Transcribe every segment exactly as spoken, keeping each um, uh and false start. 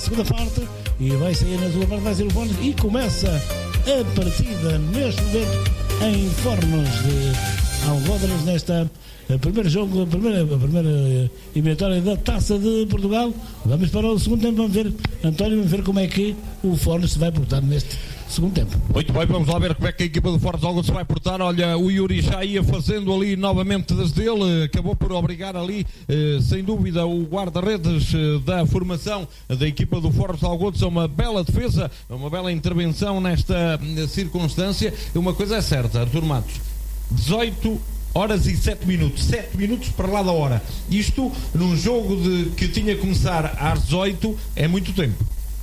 segunda parte e vai sair na segunda parte, vai ser o Fornos e começa a partida neste momento em Fornos de Algodres nesta a primeiro jogo, a primeira, a primeira eliminatória da Taça de Portugal. Vamos para o segundo tempo, vamos ver, António, vamos ver como é que o Fornos se vai portar neste segundo tempo. Muito bem, vamos lá ver como é que a equipa do Fornos Algodres se vai portar. Olha, o Yuri já ia fazendo ali novamente das dele, acabou por obrigar ali, eh, sem dúvida, o guarda-redes eh, da formação da equipa do Fornos Algodres a uma bela defesa, uma bela intervenção nesta eh, circunstância. Uma coisa é certa, Artur Matos, dezoito horas e sete minutos, sete minutos para lá da hora. Isto num jogo de, que tinha que começar às dezoito, é muito tempo.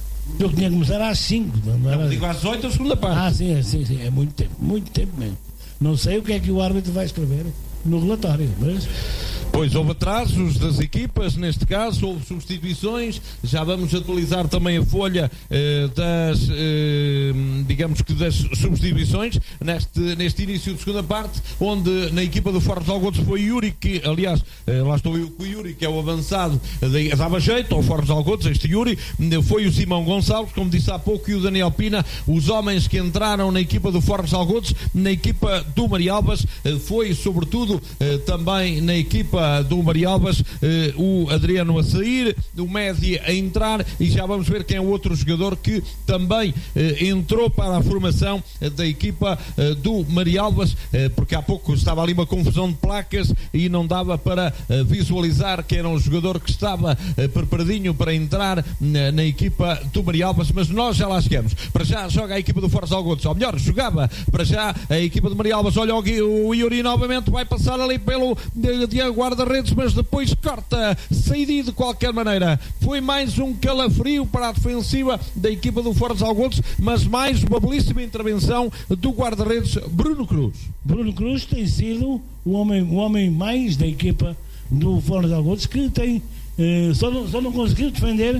O jogo tinha que começar às cinco. Não, era... não digo às dezoito, a segunda parte. Ah, sim, sim, sim, é muito tempo, muito tempo mesmo. Não sei o que é que o árbitro vai escrever no relatório, mas... Pois houve atrasos das equipas, neste caso houve substituições, já vamos atualizar também a folha eh, das, eh, digamos que das substituições neste, neste início de segunda parte, onde na equipa do Fornos Algodres foi Yuri, que aliás, eh, lá estou eu com o Yuri, que é o avançado, de, dava jeito ao Fornos Algodres, este Yuri, foi o Simão Gonçalves, como disse há pouco, e o Daniel Pina, os homens que entraram na equipa do Fornos Algodres, na equipa do Marialbas, eh, foi sobretudo eh, também na equipa do Marialbas, eh, o Adriano a sair, o Média a entrar, e já vamos ver quem é o outro jogador que também eh, entrou para a formação eh, da equipa eh, do Marialbas, eh, porque há pouco estava ali uma confusão de placas e não dava para eh, visualizar quem era o jogador que estava eh, preparadinho para entrar na, na equipa do Marialbas, mas nós já lá chegamos. Para já joga a equipa do Fornos Algodres, ou melhor, jogava para já a equipa do Marialbas. Olha o, o Yuri novamente, vai passar ali pelo de, de guarda-redes, mas depois corta, saída de qualquer maneira. Foi mais um calafrio para a defensiva da equipa do Fornos Algodres, mas mais uma belíssima intervenção do guarda-redes Bruno Cruz. Bruno Cruz tem sido o homem, o homem mais da equipa do Fornos Algodres, que tem eh, só, não, só não conseguiu defender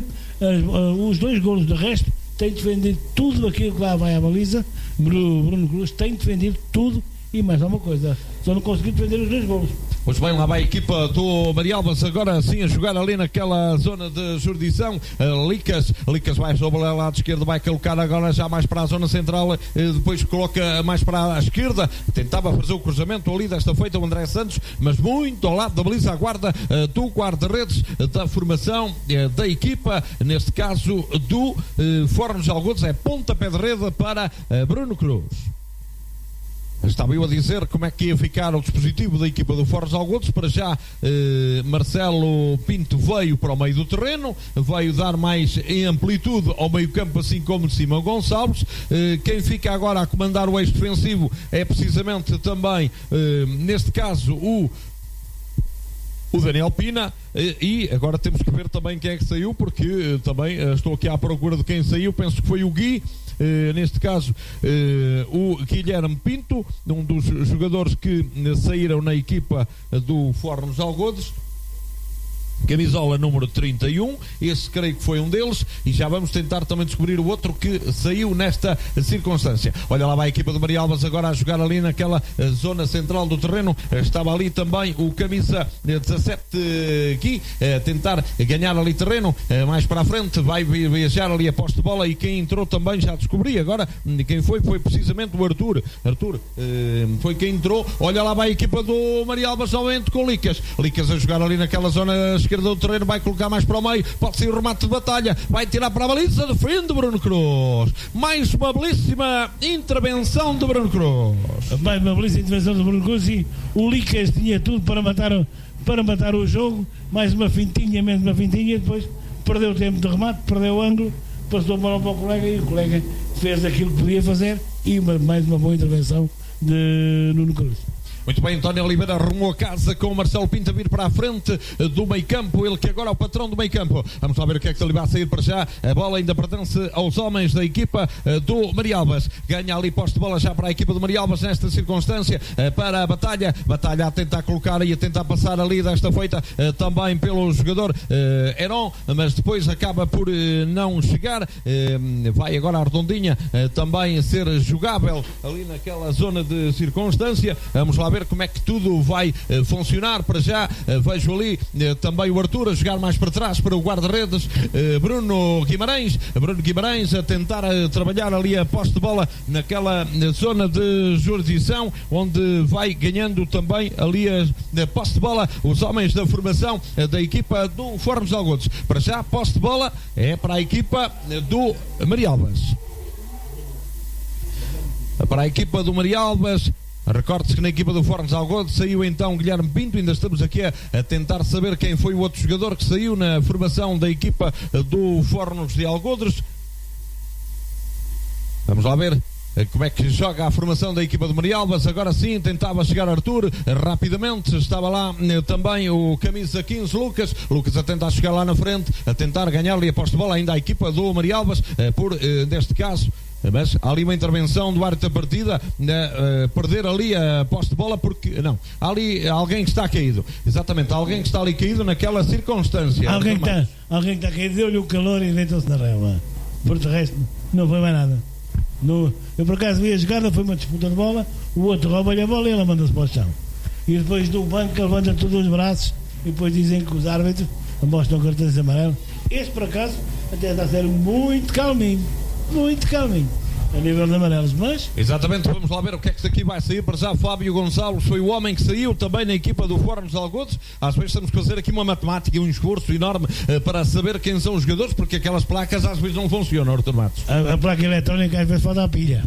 uh, os dois golos. De resto tem defendido tudo aquilo que lá vai à baliza. Bruno, Bruno Cruz tem defendido tudo e mais alguma coisa, só não conseguiu defender os dois golos. Pois bem, lá vai a equipa do Marialbas agora sim a jogar ali naquela zona de jurisdição. uh, Licas, Licas vai sobre o lado esquerdo, vai colocar agora já mais para a zona central, uh, depois coloca mais para a esquerda, tentava fazer o cruzamento ali desta feita o André Santos, mas muito ao lado da baliza, a guarda uh, do guarda-redes uh, da formação uh, da equipa, neste caso do uh, Fornos Algodres. É pontapé de rede para uh, Bruno Cruz. Estava eu a dizer como é que ia ficar o dispositivo da equipa do Fornos Algodres. Para já eh, Marcelo Pinto veio para o meio do terreno, veio dar mais em amplitude ao meio campo, assim como Simão Gonçalves. eh, quem fica agora a comandar o eixo defensivo é precisamente também eh, neste caso o o Daniel Pina, e agora temos que ver também quem é que saiu, porque também estou aqui à procura de quem saiu. Penso que foi o Gui, neste caso o Guilherme Pinto, um dos jogadores que saíram na equipa do Fornos Algodres. Camisola número trinta e um, esse creio que foi um deles, e já vamos tentar também descobrir o outro que saiu nesta circunstância. Olha, lá vai a equipa do Marialbas agora a jogar ali naquela zona central do terreno. Estava ali também o camisa dezassete Gui, a tentar ganhar ali terreno, mais para a frente, vai viajar ali a poste de bola, e quem entrou também já descobri agora quem foi, foi precisamente o Arthur Arthur, foi quem entrou. Olha, lá vai a equipa do Marialbas novamente com Licas, Licas a jogar ali naquela zona esquerda do terreno, vai colocar mais para o meio, pode ser o remate de batalha, vai tirar para a baliza, defende Bruno Cruz. Mais uma belíssima intervenção de Bruno Cruz. Mais uma belíssima intervenção de Bruno Cruz, e o Licas tinha tudo para matar, para matar o jogo. Mais uma fintinha, menos uma fintinha, e depois perdeu o tempo de remate, perdeu o ângulo, passou a bola para o colega, e o colega fez aquilo que podia fazer, e uma, mais uma boa intervenção de Nuno Cruz. Muito bem, António Oliveira arrumou a casa com o Marcelo Pinto a vir para a frente do meio campo, ele que agora é o patrão do meio campo. Vamos lá ver o que é que ele vai sair para já. A bola ainda pertence aos homens da equipa do Marialbas. Ganha ali poste de bola já para a equipa do Marialbas nesta circunstância, para a Batalha. Batalha a tentar colocar e a tentar passar ali desta feita também pelo jogador Heron, mas depois acaba por não chegar. Vai agora a redondinha também ser jogável ali naquela zona de circunstância. Vamos lá ver ver como é que tudo vai uh, funcionar. Para já uh, vejo ali uh, também o Arthur a jogar mais para trás para o guarda-redes, uh, Bruno Guimarães Bruno Guimarães a tentar uh, trabalhar ali a posse de bola naquela uh, zona de jurisdição, onde vai ganhando também ali a, a posse de bola os homens da formação uh, da equipa do Fornos de Algodos. Para já a posse de bola é para a equipa uh, do Marialbas. Para a equipa do Marialbas. Recorde-se que na equipa do Fornos de Algodos saiu então Guilherme Pinto. Ainda estamos aqui a, a tentar saber quem foi o outro jogador que saiu na formação da equipa do Fornos de Algodos. Vamos lá ver como é que joga a formação da equipa do Marialbas. Agora sim, tentava chegar Arthur rapidamente, estava lá também o camisa quinze Lucas Lucas a tentar chegar lá na frente, a tentar ganhar-lhe a posse de bola ainda a equipa do Marialbas, por, neste caso, mas há ali uma intervenção do árbitro da partida, uh, perder ali a posse de bola, porque não, há ali alguém que está caído, exatamente, alguém que está ali caído naquela circunstância. Alguém que está, alguém que está caído, deu-lhe o calor e deitou-se na relva. Por de resto, não foi mais nada. No, eu por acaso vi a jogada, foi uma disputa de bola, o outro rouba-lhe a bola e ela manda-se para o chão. E depois do banco levanta todos os braços e depois dizem que os árbitros mostram cartões amarelos. Este por acaso até está a ser muito calminho, muito calminho a nível de amarelos, mas... Exatamente, vamos lá ver o que é que daqui vai sair. Para já Fábio Gonçalves foi o homem que saiu também na equipa do Fornos de Algodos. Às vezes temos que fazer aqui uma matemática e um esforço enorme uh, para saber quem são os jogadores, porque aquelas placas às vezes não funcionam, Artur Matos. A, a placa eletrónica às vezes falta a pilha.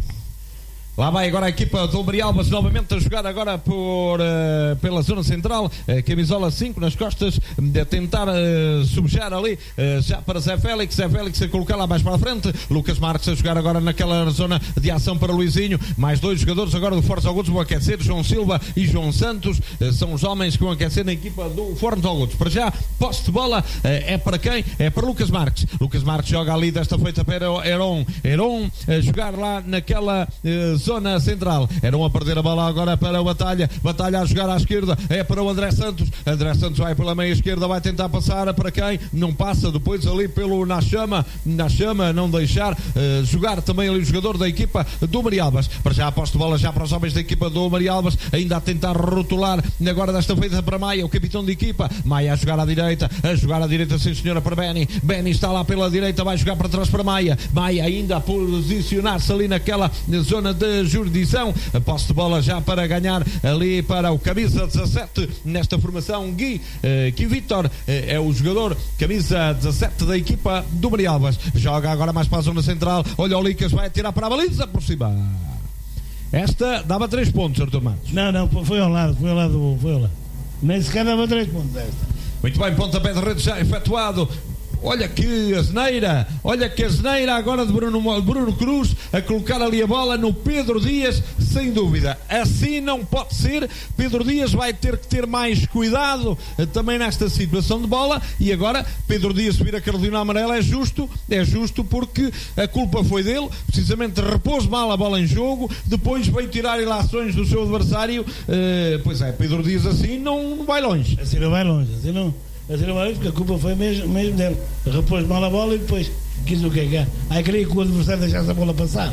Lá vai agora a equipa do Marialbas novamente a jogar agora por, uh, pela zona central, uh, camisola cinco nas costas, de tentar uh, subjar ali uh, já para Zé Félix, Zé Félix a colocar lá mais para a frente, Lucas Marques a jogar agora naquela zona de ação para Luizinho, mais dois jogadores agora do Fornos de Algodos vão aquecer, João Silva e João Santos, uh, são os homens que vão aquecer na equipa do Fornos de Algodos. Para já, posse de bola uh, é para quem? É para Lucas Marques. Lucas Marques joga ali desta feita para Heron, Heron a jogar lá naquela uh, zona central, eram a perder a bola agora para a Batalha, Batalha a jogar à esquerda, é para o André Santos, André Santos vai pela meia esquerda, vai tentar passar para quem? Não passa, depois ali pelo Nachama, Nachama não deixar uh, jogar também ali o jogador da equipa do Marialbas. Para já a posse de bola já para os homens da equipa do Marialbas, ainda a tentar rotular agora desta feita para Maia, o capitão de equipa, Maia a jogar à direita, a jogar à direita sim senhora para Benny, Benny está lá pela direita, vai jogar para trás para Maia, Maia ainda a posicionar-se ali naquela zona de jurisdição, a posse de bola já para ganhar ali para o camisa dezassete nesta formação, Gui, eh, Gui Vitor eh, é o jogador camisa dezassete da equipa do Marialbas, joga agora mais para a zona central, olha o Licas, vai atirar para a baliza por cima, esta dava três pontos, Artur Matos. Não, não, foi ao lado, foi ao lado, foi ao lado, nem sequer dava três pontos esta. Muito bem, pontapé de rede já efetuado. Olha que asneira, olha que asneira agora de Bruno, Bruno Cruz a colocar ali a bola no Pedro Dias, sem dúvida. Assim não pode ser. Pedro Dias vai ter que ter mais cuidado eh, também nesta situação de bola. E agora Pedro Dias subir a cartolina amarela é justo, é justo porque a culpa foi dele, precisamente repôs mal a bola em jogo, depois veio tirar ilações do seu adversário. Eh, pois é, Pedro Dias assim não, não vai longe. Assim não vai longe, assim não. Assim não vai longe, porque a culpa foi mesmo, mesmo dele. Repôs mal a bola e depois quis o que é. Aí queria que o adversário deixasse a bola passar.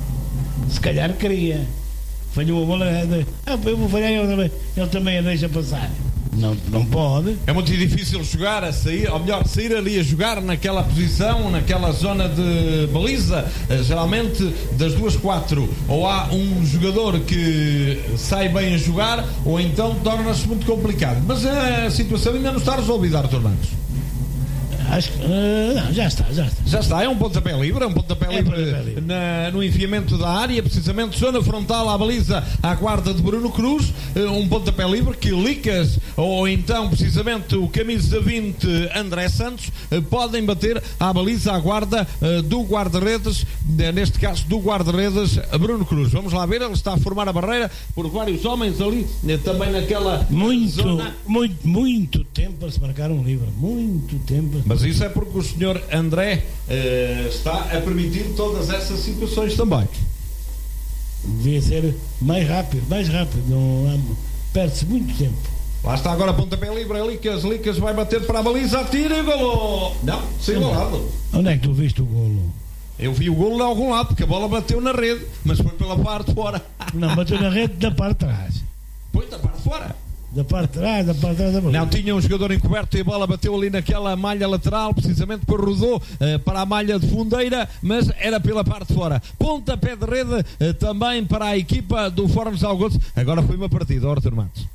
Se calhar queria. Falhou a bola. Ah, eu vou falhar eu também. Ele também a deixa passar. Não, não pode. É muito difícil jogar a sair, ou melhor, sair ali a jogar naquela posição, naquela zona de baliza. Geralmente das duas quatro, ou há um jogador que sai bem a jogar, ou então torna-se muito complicado. Mas a situação ainda não está resolvida, Artur Matos. Acho que uh, não, já está, já está. Já está, é um pontapé livre, é um pontapé é livre, pontapé livre. Na, no enfiamento da área, precisamente zona frontal à baliza, à guarda de Bruno Cruz, um pontapé livre que Licas, ou então precisamente o camisa vinte André Santos, podem bater à baliza, à guarda do guarda-redes, neste caso do guarda-redes Bruno Cruz. Vamos lá ver, ele está a formar a barreira por vários homens ali, também naquela muito, zona. Muito, muito tempo para se marcar um livre, muito tempo. Mas isso é porque o senhor André uh, está a permitir todas essas situações também. Devia ser mais rápido, mais rápido. Não, perde-se muito tempo. Lá está agora pontapé livre, Licas, Licas vai bater para a baliza, atira e golo. Não, sem golado. Onde é que tu viste o golo? Eu vi o golo de algum lado, porque a bola bateu na rede, mas foi pela parte de fora. Não, bateu na rede da parte de trás. Pois, da parte de fora. Da parte de trás, da parte de trás da bola. Não tinha um jogador encoberto e a bola bateu ali naquela malha lateral, precisamente depois rodou uh, para a malha de fundeira, mas era pela parte de fora. Pontapé de rede uh, também para a equipa do Fórum de Algodos. Agora foi uma partida, Arthur Matos.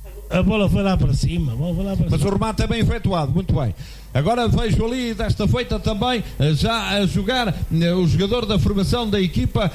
A bola foi lá para cima, a bola foi lá para mas cima. o remate é bem efetuado, muito bem. Agora vejo ali desta feita também já a jogar o jogador da formação da equipa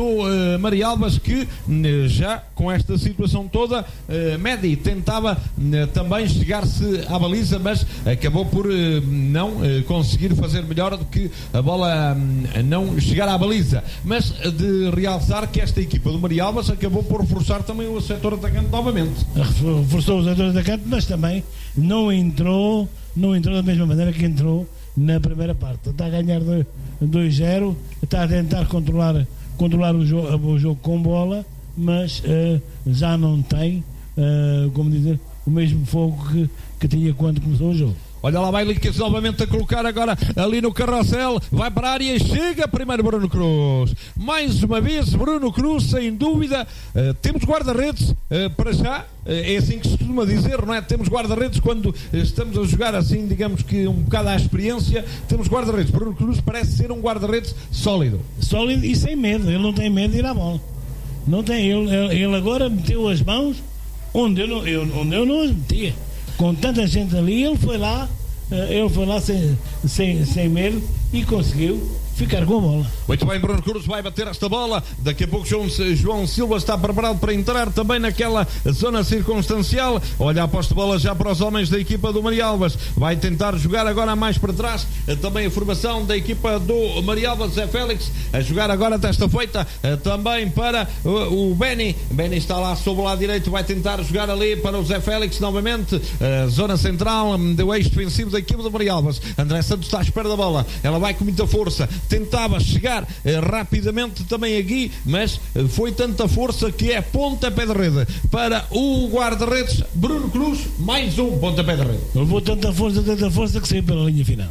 do Marialvas, que já com esta situação toda, Medi tentava também chegar-se à baliza, mas acabou por não conseguir fazer melhor do que a bola não chegar à baliza. Mas de realçar que esta equipa do Marialvas acabou por reforçar também o setor atacante novamente. Reforçou o setor atacante, mas também não entrou não entrou da mesma maneira que entrou na primeira parte. Está a ganhar dois zero, está a tentar controlar, controlar o, jogo, o jogo com bola, mas uh, já não tem, uh, como dizer, o mesmo fogo que, que tinha quando começou o jogo. Olha lá, vai Licas novamente a colocar agora ali no carrossel, vai para a área e chega primeiro Bruno Cruz. Mais uma vez Bruno Cruz, sem dúvida. Uh, temos guarda-redes uh, para já, uh, é assim que se costuma dizer, não é? Temos guarda-redes quando estamos a jogar assim, digamos que um bocado à experiência, temos guarda-redes. Bruno Cruz parece ser um guarda-redes sólido. Sólido e sem medo, ele não tem medo de ir à bola. Não tem, ele, ele agora meteu as mãos onde eu não, eu, onde eu não as metia. Com tanta gente ali, ele foi lá, ele foi lá sem, sem, sem medo e conseguiu ficar com a bola. Muito bem, Bruno Cruz vai bater esta bola. Daqui a pouco João, João Silva está preparado para entrar também naquela zona circunstancial. Olha a posta de bola já para os homens da equipa do Marialvas. Vai tentar jogar agora mais para trás. Também a formação da equipa do Marialvas, Zé Félix, a jogar agora desta feita também para o Beni. Beni está lá sobre o lado direito, vai tentar jogar ali para o Zé Félix novamente. A zona central do eixo defensivo da equipa do Marialvas. André Santos está à espera da bola. Ela vai com muita força. Tentava chegar eh, rapidamente também aqui, mas eh, foi tanta força que é pontapé de rede para o guarda-redes Bruno Cruz, mais um pontapé de rede. Levou tanta força, tanta força que saiu pela linha final.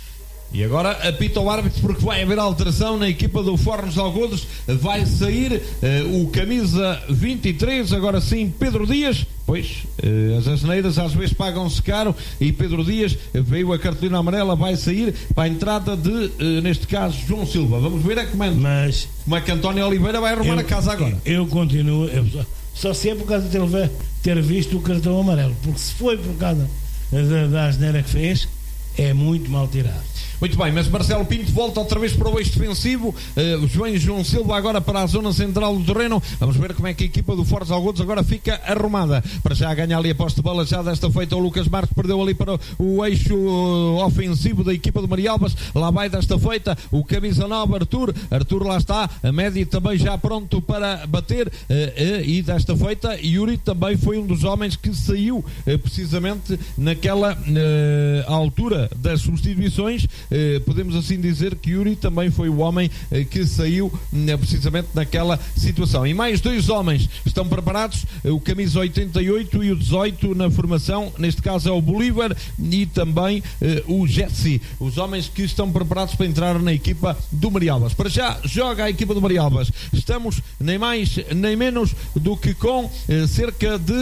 E agora apita o árbitro porque vai haver alteração na equipa do Fórum de Algodos. Vai sair uh, o camisa vinte e três, agora sim Pedro Dias. Pois, uh, as asneiras às vezes pagam-se caro e Pedro Dias veio a cartolina amarela, vai sair para a entrada de, uh, neste caso, João Silva. Vamos ver é como é, Mas, como é que António Oliveira vai arrumar eu, a casa agora. Eu, eu continuo, eu só, só se é por causa de ter, ter visto o cartão amarelo, porque se foi por causa da, da asneira que fez, é muito mal tirado. Muito bem, mas Marcelo Pinto volta outra vez para o eixo defensivo. uh, o João João Silva agora para a zona central do terreno. Vamos ver como é que a equipa do Fortes Algodos agora fica arrumada. Para já ganhar ali a posse de bola, já desta feita o Lucas Marques perdeu ali para o eixo ofensivo da equipa do Marialvas. Lá vai desta feita o camisa nove Arthur. Arthur lá está, a média também já pronto para bater. uh, uh, e desta feita Yuri também foi um dos homens que saiu uh, precisamente naquela uh, altura das substituições. Uh, podemos assim dizer que Yuri também foi o homem uh, que saiu uh, precisamente naquela situação. E mais dois homens estão preparados, uh, o camisa oitenta e oito e o dezoito na formação, neste caso é o Bolívar e também uh, o Jesse, os homens que estão preparados para entrar na equipa do Marialvas. Para já joga a equipa do Marialvas. Estamos nem mais nem menos do que com uh, cerca de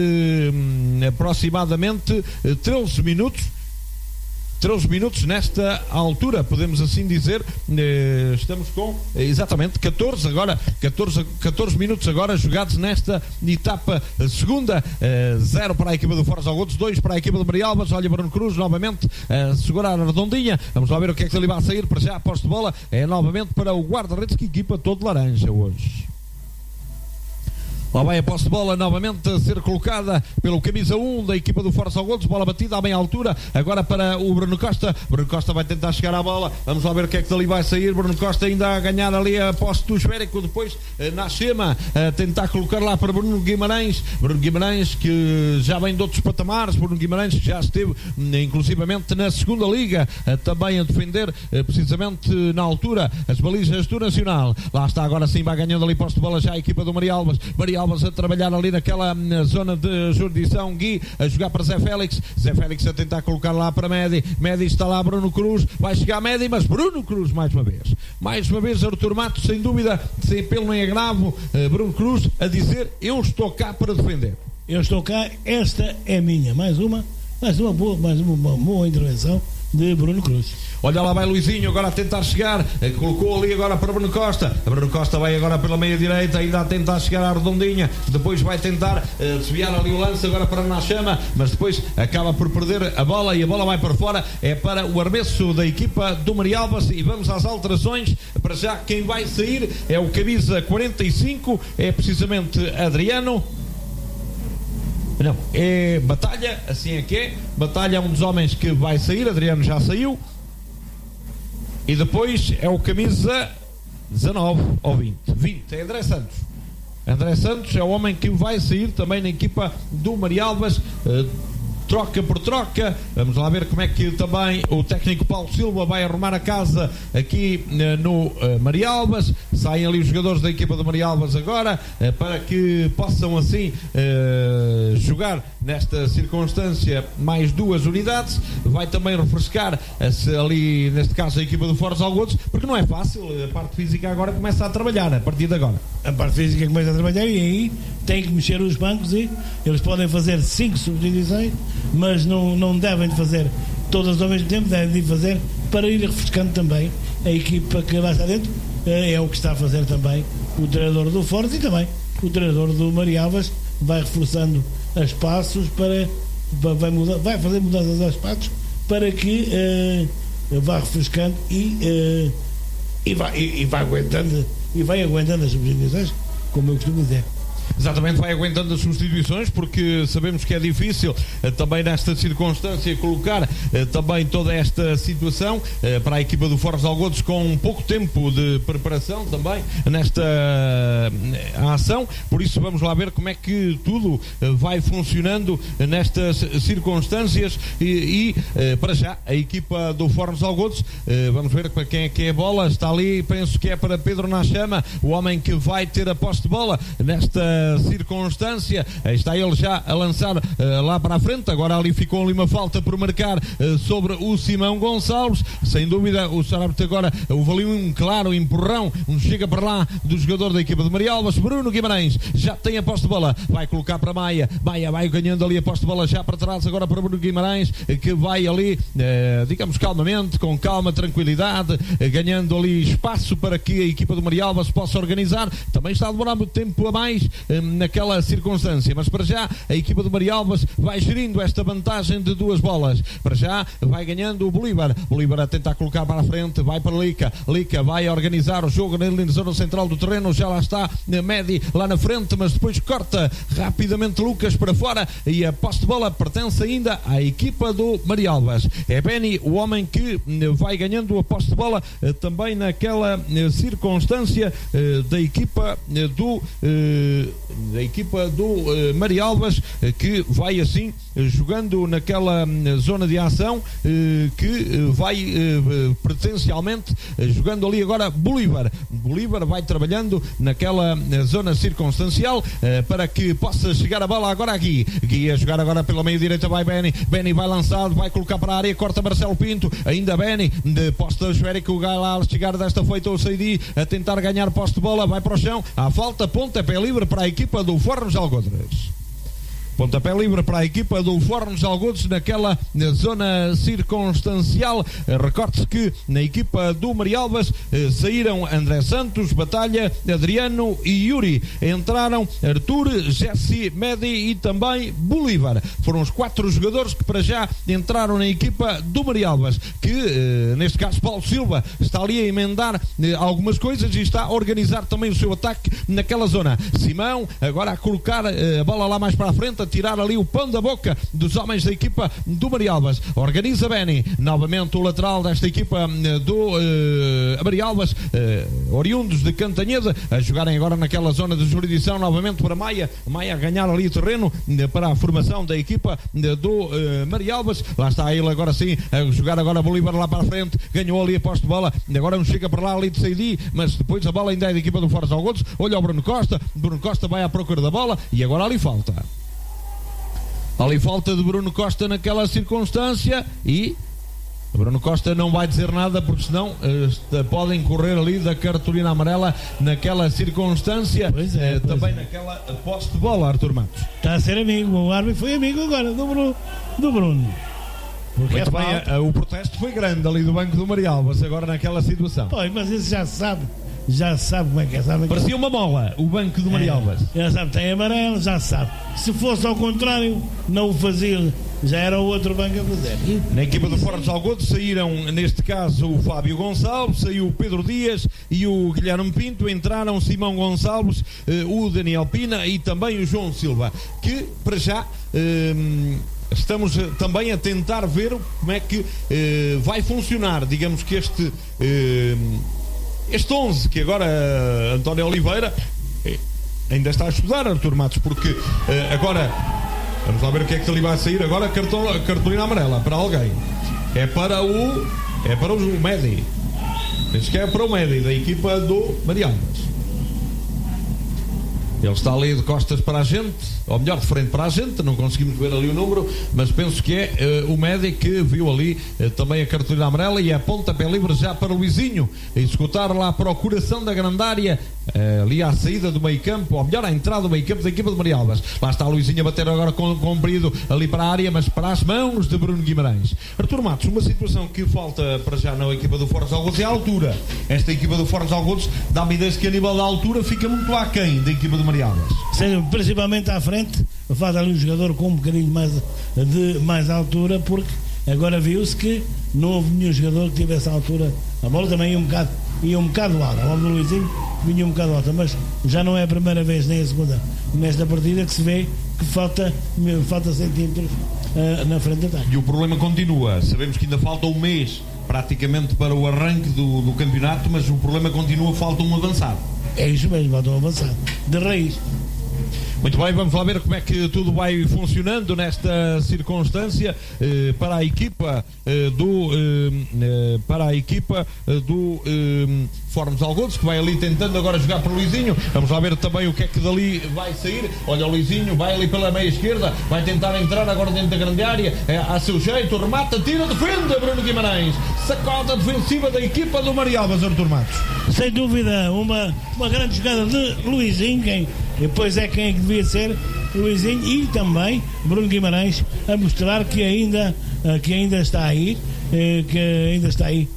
uh, aproximadamente uh, treze minutos treze minutos nesta altura, podemos assim dizer. eh, estamos com eh, exatamente catorze agora, catorze, catorze minutos agora jogados nesta etapa segunda. eh, zero para a equipa do Fortes Algodos, dois para a equipa do Marialvas. Olha Bruno Cruz novamente a eh, segurar a redondinha. Vamos lá ver o que é que ele vai sair. Para já a posse de bola é novamente para o guarda-redes, que equipa todo laranja hoje. Lá vai a posse de bola novamente a ser colocada pelo camisa um da equipa do Fortes Algodos. Bola batida à meia altura. Agora para o Bruno Costa. Bruno Costa vai tentar chegar à bola. Vamos lá ver o que é que dali vai sair. Bruno Costa ainda a ganhar ali a posse do esférico. Depois na Chema a tentar colocar lá para Bruno Guimarães. Bruno Guimarães que já vem de outros patamares. Bruno Guimarães que já esteve inclusivamente na segunda liga, também a defender precisamente na altura as balizas do Nacional. Lá está, agora sim vai ganhando ali posse de bola já a equipa do Marialvas. Marialvas Marialvas a trabalhar ali naquela na zona de jurisdição. Gui a jogar para Zé Félix, Zé Félix a tentar colocar lá para Medi, Medi está lá Bruno Cruz, vai chegar Medi, mas Bruno Cruz mais uma vez, mais uma vez Artur Matos, sem dúvida, sem pelo nem agravo, uh, Bruno Cruz a dizer: eu estou cá para defender, eu estou cá, esta é minha. Mais uma, mais uma boa, mais uma, uma boa intervenção de Bruno Cruz. Olha lá vai Luizinho agora a tentar chegar, colocou ali agora para Bruno Costa, a Bruno Costa vai agora pela meia direita, ainda a tentar chegar à redondinha, depois vai tentar uh, desviar ali o lance agora para Nachama, mas depois acaba por perder a bola e a bola vai para fora, é para o arremesso da equipa do Marialvas. E vamos às alterações. Para já quem vai sair é o camisa quarenta e cinco, é precisamente Adriano. Não, é Batalha, assim é que é. Batalha é um dos homens que vai sair, Adriano já saiu. E depois é o camisa dezanove ou vinte, vinte, é André Santos. André Santos é o homem que vai sair também na equipa do Marialvas. Uh, troca por troca, vamos lá ver como é que também o técnico Paulo Silva vai arrumar a casa aqui uh, no uh, Marialvas. Saem ali os jogadores da equipa do Marialvas agora, uh, para que possam assim uh, jogar nesta circunstância mais duas unidades. Vai também refrescar uh, ali neste caso a equipa do Fortes Algodos, porque não é fácil, a parte física agora começa a trabalhar a partir de agora. A parte física começa a trabalhar e aí tem que mexer os bancos, e eles podem fazer cinco subdivisões, mas não, não devem de fazer todas ao mesmo tempo, devem de fazer para ir refrescando também a equipa que vai estar dentro. É o que está a fazer também o treinador do Fortes, e também o treinador do Marialvas vai reforçando os passos para, vai, mudar, vai fazer mudanças aos passos para que uh, vá refrescando e, uh, e, vai, e, e vai aguentando e vai aguentando as subdivisões, como eu costumo dizer. Exatamente, vai aguentando as substituições, porque sabemos que é difícil eh, também nesta circunstância colocar eh, também toda esta situação eh, para a equipa do Fortes Algodos com pouco tempo de preparação também nesta eh, ação. Por isso vamos lá ver como é que tudo eh, vai funcionando nestas circunstâncias e, e eh, para já a equipa do Fortes Algodos, eh, vamos ver para quem é que é a bola. Está ali, penso que é para Pedro Nachama, o homem que vai ter a posse de bola nesta circunstância. Está ele já a lançar uh, lá para a frente. Agora ali ficou ali uma falta por marcar uh, sobre o Simão Gonçalves. Sem dúvida o Sarabte agora houve ali um claro empurrão, um chega para lá do jogador da equipa de Marialvas. Bruno Guimarães já tem a posse de bola, vai colocar para Maia, Maia vai ganhando ali a posse de bola já para trás agora para Bruno Guimarães, que vai ali uh, digamos calmamente, com calma, tranquilidade, uh, ganhando ali espaço para que a equipa do Marialvas possa organizar. Também está a demorar muito tempo a mais naquela circunstância, mas para já a equipa do Marialvas vai gerindo esta vantagem de duas bolas. Para já vai ganhando o Bolívar, Bolívar a tentar colocar para a frente, vai para Lica, Lica vai organizar o jogo na zona central do terreno, já lá está Medi lá na frente, mas depois corta rapidamente Lucas para fora e a posse de bola pertence ainda à equipa do Marialvas. É Beni o homem que vai ganhando a posse de bola também naquela circunstância da equipa do da equipa do uh, Marialvas, uh, que vai assim uh, jogando naquela uh, zona de ação, uh, que uh, vai uh, pretencialmente uh, jogando ali agora Bolívar. Bolívar vai trabalhando naquela uh, zona circunstancial uh, para que possa chegar a bola agora a Gui. Gui a jogar agora pela meia direita, vai Beni, Beni vai lançado, vai colocar para a área, corta Marcelo Pinto, ainda Beni, de posse da esférica, o Gai lá a chegar desta feita o Seidi a tentar ganhar posse de bola, vai para o chão, à falta, pontapé livre para a equipa do Fornos Algodres. Pontapé livre para a equipa do Fornos Algodos naquela zona circunstancial. Recorde-se que na equipa do Marialvas eh, saíram André Santos, Batalha, Adriano e Yuri. Entraram Artur, Jesse, Medi e também Bolívar. Foram os quatro jogadores que para já entraram na equipa do Marialvas, que eh, neste caso Paulo Silva está ali a emendar eh, algumas coisas e está a organizar também o seu ataque naquela zona. Simão agora a colocar eh, a bola lá mais para a frente, tenta tirar ali o pão da boca dos homens da equipa do Marialvas. Organiza Beni, novamente o lateral desta equipa do uh, Marialvas, uh, oriundos de Cantanhede, a jogarem agora naquela zona de jurisdição, novamente para Maia, Maia a ganhar ali terreno uh, para a formação da equipa uh, do uh, Marialvas. Lá está ele agora sim, a jogar agora Bolívar lá para a frente, ganhou ali a posse de bola, agora não chega para lá ali de Seidi, mas depois a bola ainda é da equipa do Fortes Algodos. Olha o Bruno Costa, Bruno Costa vai à procura da bola e agora ali falta. Ali falta de Bruno Costa naquela circunstância e Bruno Costa não vai dizer nada porque senão uh, podem correr ali da cartolina amarela naquela circunstância. Pois é, uh, pois também é. naquela posse de bola, Arthur Matos. Está a ser amigo, o árbitro foi amigo agora do Bruno. Do Bruno. Porque Muito é bem, falta. uh, o protesto foi grande ali do banco do Marialvas agora naquela situação. Pois, mas isso já se sabe. Já se sabe como é que é. Sabe Parecia que... uma mola o banco do Marialvas. É, já sabe, tem amarelo, já se sabe. Se fosse ao contrário, não o fazia. Já era o outro banco a fazer. E, na equipa do Fortes Algodos saíram, neste caso, o Fábio Gonçalves, saiu o Pedro Dias e o Guilherme Pinto, entraram Simão Gonçalves, eh, o Daniel Pina e também o João Silva, que para já eh, estamos também a tentar ver como é que eh, vai funcionar, digamos que este eh, este onze, que agora eh, António Oliveira eh, ainda está a estudar, Artur Matos, porque eh, agora vamos lá ver o que é que ali vai sair agora. Cartolina, cartolina amarela para alguém. É para o é para o Medi. Penso que é para o Medi da equipa do Marialvas. Ele está ali de costas para a gente, ou melhor, de frente para a gente, não conseguimos ver ali o número, mas penso que é uh, o Medi que viu ali uh, também a cartolina amarela e é pontapé livre já para o Luizinho executar lá a procuração da grande área, uh, ali à saída do meio campo, ou melhor, à entrada do meio campo da equipa de Marialvas. Lá está o Luizinho a bater agora com comprido ali para a área, mas para as mãos de Bruno Guimarães. Artur Matos, uma situação que falta para já na equipa do Fortes Algodos é a altura. Esta equipa do Fortes Algodos dá-me ideia que a nível da altura fica muito aquém da equipa do Marialvas. Seja, principalmente à frente, faz ali um jogador com um bocadinho mais de mais altura, porque agora viu-se que não houve nenhum jogador que tivesse a altura. A bola também ia um bocado, ia um bocado alta, a bola do Luizinho vinha um bocado alta, mas já não é a primeira vez nem a segunda nesta partida que se vê que falta, falta centímetros uh, na frente da ataque. E o problema continua, sabemos que ainda falta um mês praticamente para o arranque do, do campeonato, mas o problema continua, falta um avançado. É isso mesmo, falta um avançado de raiz. Muito bem, vamos lá ver como é que tudo vai funcionando nesta circunstância eh, para a equipa eh, do eh, para a equipa eh, do eh, Fortes Algodos, que vai ali tentando agora jogar para o Luizinho. Vamos lá ver também o que é que dali vai sair. Olha o Luizinho, vai ali pela meia esquerda, vai tentar entrar agora dentro da grande área, é, a seu jeito, remata, tira, defende Bruno Guimarães, sacada defensiva da equipa do Marialvas, Artur Matos. Sem dúvida, uma, uma grande jogada de Luizinho, quem depois é quem é que devia ser Luizinho, e também Bruno Guimarães a mostrar que ainda, que ainda está aí, que ainda está aí,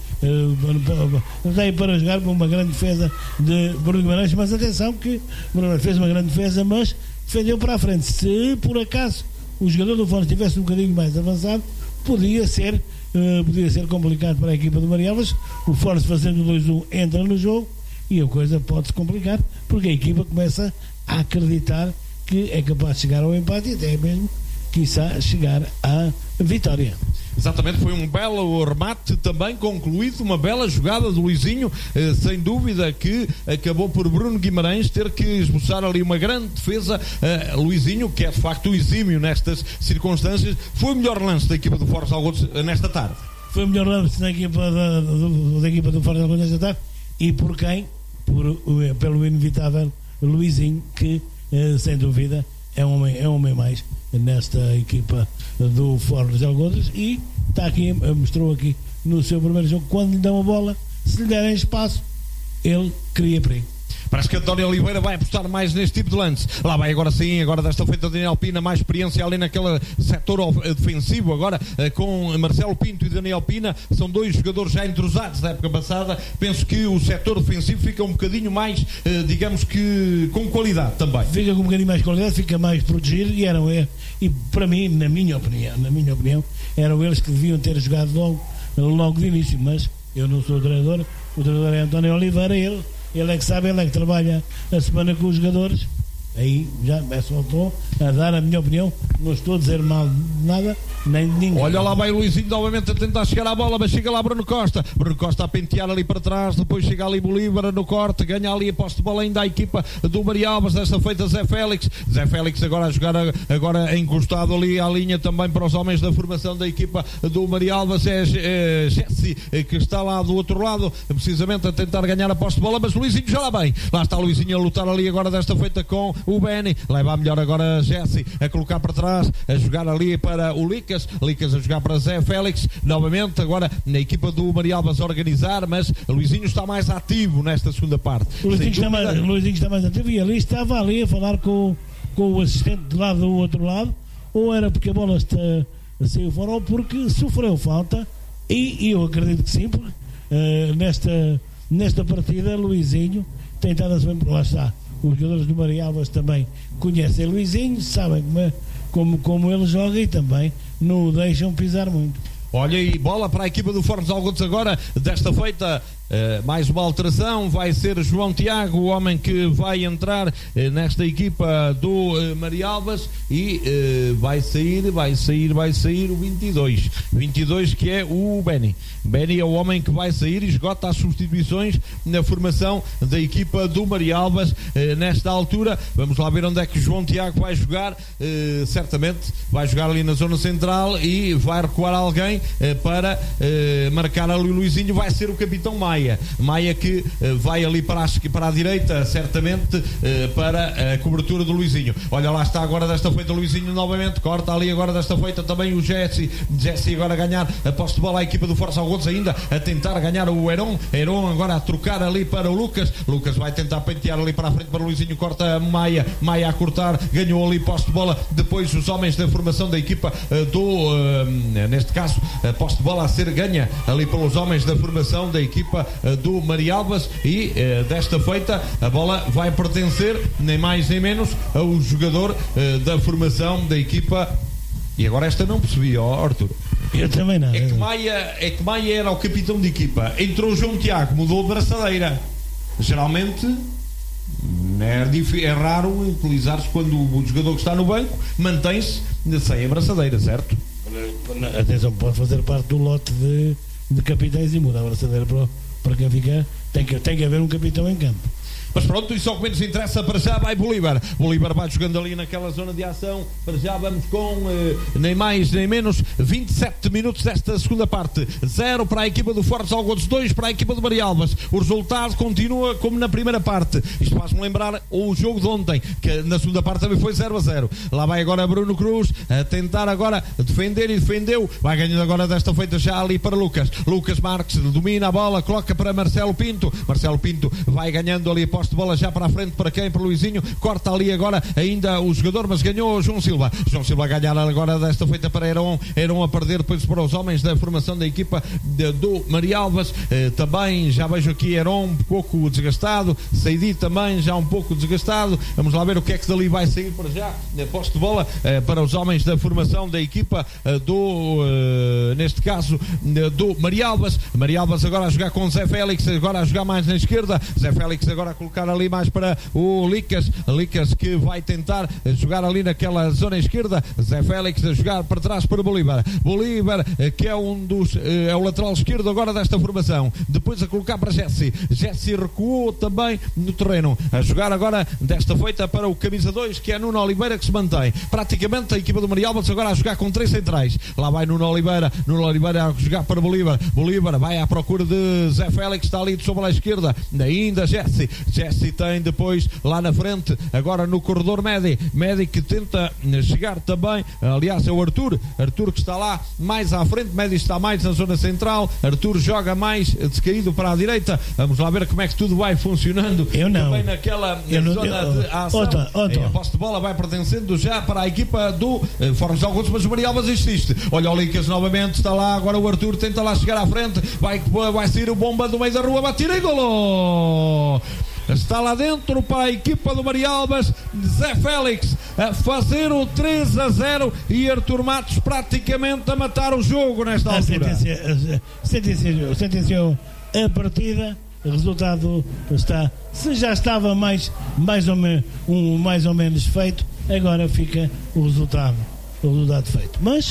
está aí para jogar com uma grande defesa de Bruno Guimarães. Mas atenção que Bruno fez uma grande defesa, mas defendeu para a frente. Se por acaso o jogador do Fortes estivesse um bocadinho mais avançado, podia ser uh, podia ser complicado para a equipa do Marialvas. O Fortes, fazendo dois a um, entra no jogo e a coisa pode-se complicar, porque a equipa começa a acreditar que é capaz de chegar ao empate e até mesmo, quiçá, chegar à vitória. Exatamente, foi um belo remate também concluído, uma bela jogada do Luizinho, eh, sem dúvida que acabou por Bruno Guimarães ter que esboçar ali uma grande defesa. eh, Luizinho, que é de facto exímio nestas circunstâncias, foi o melhor lance da equipa do Fortes Algodos nesta tarde. Foi o melhor lance da equipa, da, do, da equipa do Fortes Algodos nesta tarde, e por quem? Por, pelo inevitável Luizinho, que eh, sem dúvida é um homem, é um homem mais nesta equipa do Fortes Algodos, e está aqui, mostrou aqui no seu primeiro jogo, quando lhe dão a bola, se lhe derem espaço, ele cria perigo. Parece que António Oliveira vai apostar mais neste tipo de lance. Lá vai agora sim, agora desta feita Daniel Pina, mais experiência ali naquele setor defensivo, agora com Marcelo Pinto e Daniel Pina, são dois jogadores já entrosados da época passada. Penso que o setor defensivo fica um bocadinho mais, digamos que com qualidade também. Fica com um bocadinho mais qualidade, fica mais protegido, e eram e, e para mim, na minha opinião, na minha opinião, eram eles que deviam ter jogado logo, logo de início, mas eu não sou o treinador, o treinador é António Oliveira, ele Ele é que sabe, ele é que trabalha a semana com os jogadores, aí já me soltou a dar a minha opinião. Não estou a dizer mal de nada, nem de ninguém. Olha lá, vai o Luizinho novamente a tentar chegar à bola, mas chega lá Bruno Costa. Bruno Costa a pentear ali para trás, depois chega ali Bolívar no corte, ganha ali a posse de bola ainda a equipa do Marialvas, desta feita Zé Félix. Zé Félix agora a jogar, agora encostado ali à linha também para os homens da formação da equipa do Marialvas. É, é Jesse que está lá do outro lado, precisamente a tentar ganhar a posse de bola, mas Luizinho já lá vem. Lá está o Luizinho a lutar ali agora desta feita com o Benny. Leva a melhor agora Jesse a colocar para trás, a jogar ali para o Licas. Licas a jogar para Zé Félix. Novamente agora na equipa do Marialvas a organizar, mas Luizinho está mais ativo nesta segunda parte. O Luizinho, está mais, Luizinho está mais ativo e ali estava ali a falar com, com o assistente de lá do outro lado, ou era porque a bola está, saiu fora ou porque sofreu falta, e, e eu acredito que sim, porque uh, nesta, nesta partida Luizinho tem estado a saber, lá está, os jogadores do Marialvas também conhecem Luizinho, sabem como, é, como, como ele joga e também não o deixam pisar muito. Olha, e bola para a equipa do Fornos Algodos agora, desta feita. Uh, mais uma alteração, vai ser João Tiago, o homem que vai entrar uh, nesta equipa do uh, Marialvas, e uh, vai sair, vai sair, vai sair o vinte e dois, vinte e dois, que é o Benny. Benny é o homem que vai sair e esgota as substituições na formação da equipa do Marialvas uh, nesta altura. Vamos lá ver onde é que João Tiago vai jogar. Uh, certamente vai jogar ali na zona central e vai recuar alguém uh, para uh, marcar ali o Luizinho. Vai ser o capitão Maia. Maia que uh, vai ali para a, para a direita, certamente, uh, para a cobertura do Luizinho. Olha, lá está agora desta feita o Luizinho novamente, corta ali agora desta feita também o Jesse. Jesse agora a ganhar a posse de bola, a equipa do Força Algodos ainda a tentar ganhar o Heron. Heron agora a trocar ali para o Lucas. Lucas vai tentar pentear ali para a frente para o Luizinho, corta Maia. Maia a cortar, ganhou ali posse de bola. Depois os homens da formação da equipa uh, do, uh, neste caso, a posse de bola a ser ganha ali pelos homens da formação da equipa do Marialvas, e eh, desta feita a bola vai pertencer nem mais nem menos ao jogador eh, da formação da equipa. E agora esta não percebi, ó Arthur. Eu também não. É que Maia, é que Maia era o capitão de equipa, entrou João Tiago, mudou de braçadeira. Geralmente é, é raro utilizar-se quando o jogador que está no banco mantém-se sem a braçadeira, certo? Atenção, pode fazer parte do lote de, de capitães e mudar a braçadeira para, para quem fica. Tem que, tem que haver um capitão em campo. Mas pronto, isso ao que menos interessa. Para já vai Bolívar. Bolívar vai jogando ali naquela zona de ação. Para já vamos com eh, nem mais nem menos vinte e sete minutos desta segunda parte. Zero para a equipa do Fortes Algodos, dois para a equipa do Marialvas. O resultado continua como na primeira parte. Isto faz-me lembrar o jogo de ontem, que na segunda parte também foi zero a zero. Lá vai agora Bruno Cruz a tentar agora defender, e defendeu. Vai ganhando agora desta feita já ali para Lucas. Lucas Marques domina a bola, coloca para Marcelo Pinto. Marcelo Pinto vai ganhando ali a posse de bola já para a frente, para quem? Para Luizinho. Corta ali agora ainda o jogador, mas ganhou João Silva. João Silva a ganhar agora desta feita para Heron. Heron a perder depois para os homens da formação da equipa de, do Marialvas. Eh, também já vejo aqui Heron um pouco desgastado. Saidi também já um pouco desgastado. Vamos lá ver o que é que dali vai sair para já. Eh, posse de bola eh, para os homens da formação da equipa eh, do, eh, neste caso, eh, do Marialvas. Marialvas agora a jogar com Zé Félix, agora a jogar mais na esquerda. Zé Félix agora a colocar ali mais para o Licas. Licas que vai tentar jogar ali naquela zona esquerda. Zé Félix a jogar para trás para Bolívar. Bolívar que é um dos é o lateral esquerdo agora desta formação. Depois a colocar para Jesse. Jesse recuou também no terreno. A jogar agora desta feita para o camisa dois, que é Nuno Oliveira, que se mantém. Praticamente a equipa do Marialvas agora a jogar com três centrais. Lá vai Nuno Oliveira. Nuno Oliveira a jogar para Bolívar. Bolívar vai à procura de Zé Félix, está ali sobre a esquerda. Ainda Jesse. Jesse tem depois lá na frente, agora no corredor Medi. Medi que tenta chegar também, aliás é o Arthur. Arthur que está lá mais à frente. Medi está mais na zona central. Arthur joga mais descaído para a direita. Vamos lá ver como é que tudo vai funcionando. Eu não. Também naquela eu não, zona eu, de ação. outra, outra. A posse de bola vai pertencendo já para a equipa do eh, Fornos Algodos, mas o Marialvas insiste. Olha o Licas novamente, está lá agora o Arthur, tenta lá chegar à frente. Vai, vai sair o bomba do meio da rua, batida e golo! Está lá dentro para a equipa do Marialvas, Zé Félix a fazer o três a zero e Arthur Matos praticamente a matar o jogo nesta altura. Sentenciou, sentenciou a partida o resultado está, se já estava mais, mais, ou, me, um, mais ou menos feito, agora fica o resultado, o resultado feito. Mas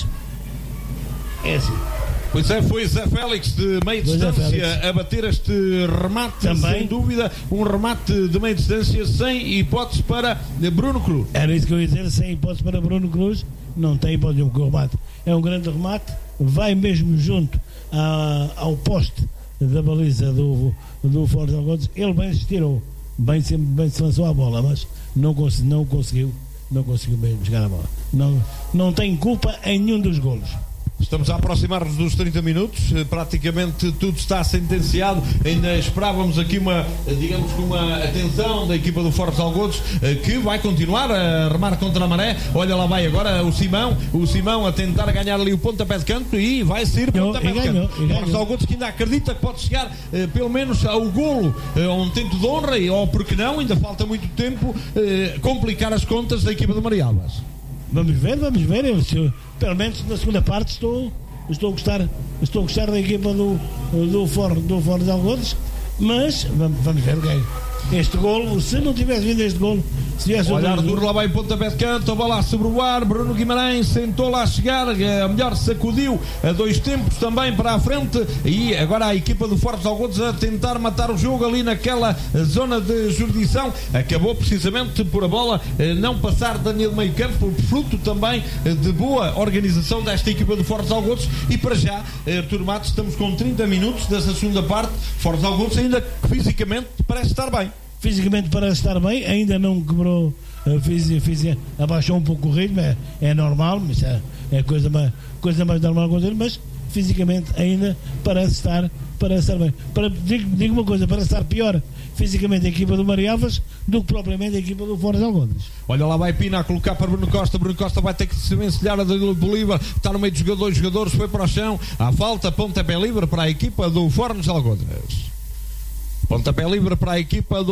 é assim. Pois é, foi Zé Félix de meia distância a bater este remate, também, sem dúvida, um remate de meia distância sem hipótese para Bruno Cruz. Era isso que eu ia dizer, sem hipótese para Bruno Cruz, não tem hipótese nenhuma, porque o remate é um grande remate, vai mesmo junto a, ao poste da baliza do, do Fortes Algodes. Ele bem se tirou, bem se, bem se lançou a bola, mas não, cons, não conseguiu, não conseguiu mesmo chegar a bola. Não, não tem culpa em nenhum dos golos. Estamos a aproximar-nos dos trinta minutos, praticamente tudo está sentenciado. Ainda esperávamos aqui uma, digamos que uma atenção da equipa do Fortes Algodos, que vai continuar a remar contra a maré. Olha, lá vai agora o Simão, o Simão a tentar ganhar ali o pontapé de canto e vai ser pontapé de canto. O Fortes Algodos que ainda acredita que pode chegar eh, pelo menos ao golo, eh, a um tento de honra, e ou porque não, ainda falta muito tempo, eh, complicar as contas da equipa de Marialvas. Vamos ver, vamos ver. Eu, se, pelo menos na segunda parte estou, estou, a, gostar, estou a gostar da equipa do, do, For, do Fortes Algodos, mas vamos, vamos ver o que é. Este golo, se não tivesse vindo este golo, se tivesse olha, Arthur, lá vai pontapé de canto, a bola a sobrevoar, Bruno Guimarães sentou lá a chegar, a melhor sacudiu a dois tempos também para a frente, e agora a equipa do Fortes Algodos a tentar matar o jogo ali naquela zona de jurisdição. Acabou precisamente por a bola não passar da linha de meio campo, fruto também de boa organização desta equipa do Fortes Algodos. E para já, Arthur Matos, estamos com trinta minutos dessa segunda parte. Fortes Algodos ainda fisicamente parece estar bem. Fisicamente parece estar bem, ainda não quebrou, física, física, abaixou um pouco o ritmo, é, é normal, mas é, é coisa, mais, coisa mais normal acontecer, mas fisicamente ainda parece estar, parece estar bem. Para, digo, digo uma coisa, parece estar pior fisicamente a equipa do Marialvas do que propriamente a equipa do Fortes Algodos. Olha, lá vai Pina a colocar para Bruno Costa. Bruno Costa vai ter que se vencilhar a do Bolívar, está no meio dos jogadores, jogadores foi para o chão, à falta, pontapé livre para a equipa do Fortes Algodos. Pontapé livre para a equipa do